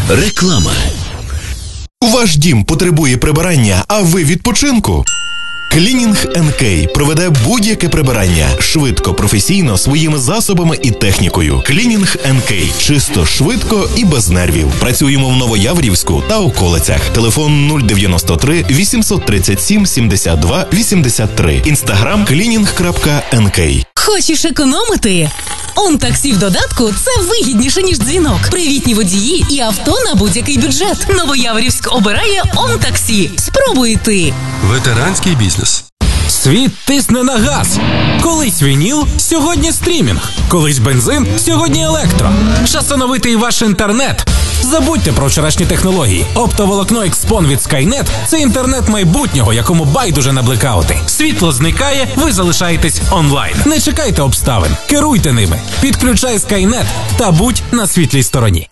Реклама. Ваш дім потребує прибирання, а ви відпочинку? Клінінг НК проведе будь-яке прибирання швидко, професійно, своїми засобами і технікою. Клінінг НК. Чисто, швидко і без нервів. Працюємо в Новояворівську та околицях. Телефон 093 837 72 83. Інстаграм cleaning.nk. Хочеш економити? ОнТаксі в додатку – це вигідніше, ніж дзвінок. Привітні водії і авто на будь-який бюджет. Новояворівськ обирає ОнТаксі. Спробуй ти. Ветеранський бізнес. Світ тисне на газ. Колись вініл, сьогодні стрімінг. Колись бензин, сьогодні електро. Час оновити і ваш інтернет. Забудьте про вчорашні технології. Оптоволокно Xpon від Skynet – це інтернет майбутнього, якому байдуже на блекаути. Світло зникає, ви залишаєтесь онлайн. Не чекайте обставин, керуйте ними. Підключай Skynet та будь на світлій стороні.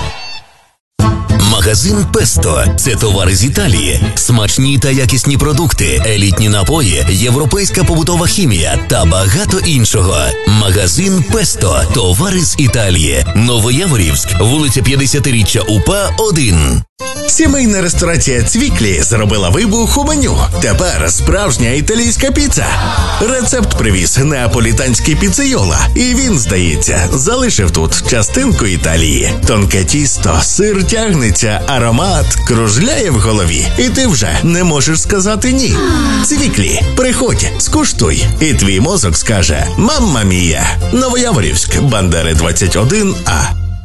Магазин Песто – це товари з Італії, смачні та якісні продукти, елітні напої, європейська побутова хімія та багато іншого. Магазин Песто – товари з Італії. Новояворівськ, вулиця 50-річчя УПА, 1. Сімейна ресторація «Цвіклі» зробила вибух у меню. Тепер справжня італійська піца. Рецепт привіз неаполітанський піцейола. І він, здається, залишив тут частинку Італії. Тонке тісто, сир тягнеться, аромат кружляє в голові. І ти вже не можеш сказати «ні». «Цвіклі». Приходь, скуштуй. І твій мозок скаже «Мамма мія». Новояворівськ, Бандери 21А.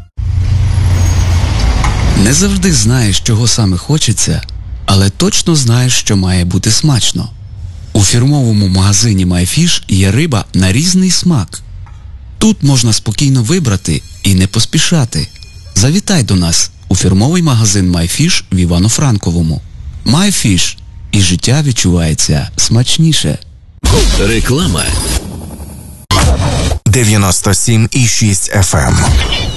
Не завжди знаєш, чого саме хочеться, але точно знаєш, що має бути смачно. У фірмовому магазині MyFish є риба на різний смак. Тут можна спокійно вибрати і не поспішати. Завітай до нас у фірмовий магазин MyFish в Івано-Франковому. MyFish. І життя відчувається смачніше. Реклама. 97,6 FM.